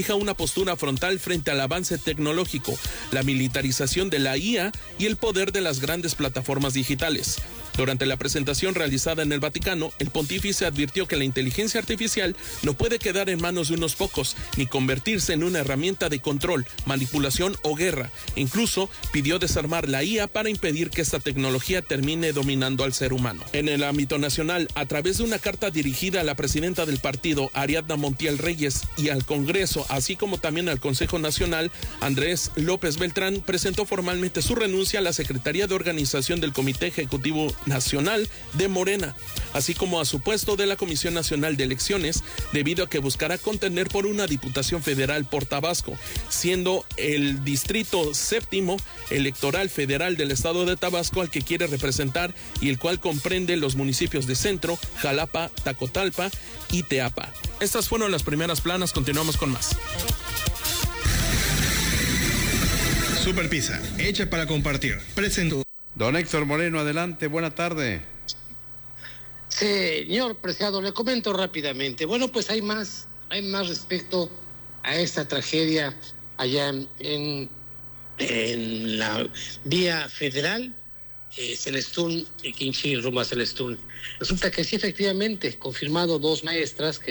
fija una postura frontal frente al avance tecnológico, la militarización de la IA y el poder de las grandes plataformas digitales. Durante la presentación realizada en el Vaticano, el pontífice advirtió que la inteligencia artificial no puede quedar en manos de unos pocos, ni convertirse en una herramienta de control, manipulación o guerra. Incluso pidió desarmar la IA para impedir que esta tecnología termine dominando al ser humano. En el ámbito nacional, a través de una carta dirigida a la presidenta del partido, Ariadna Montiel Reyes, y al Congreso, así como también al Consejo Nacional, Andrés López Beltrán presentó formalmente su renuncia a la Secretaría de Organización del Comité Ejecutivo Nacional de Morena, así como a su puesto de la Comisión Nacional de Elecciones, debido a que buscará contender por una diputación federal por Tabasco, siendo el distrito séptimo electoral federal del estado de Tabasco al que quiere representar y el cual comprende los municipios de Centro, Jalapa, Tacotalpa y Teapa. Estas fueron las primeras planas, continuamos con más. Super Pizza, hecha para compartir. Presento. Don Héctor Moreno, adelante, buena tarde. Señor Preciado, le comento rápidamente. Bueno, pues hay más respecto a esta tragedia allá en la vía federal, Celestún, Quinchi, rumbo a Celestún. Resulta que sí, efectivamente, confirmado 2 maestras que